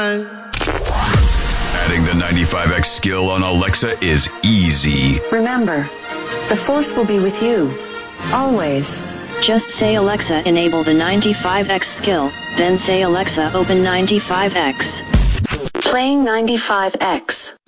Adding the 95X skill on Alexa is easy. Remember, the Force will be with you. Always. Just say Alexa enable the 95X skill, then say Alexa open 95X. Playing 95X.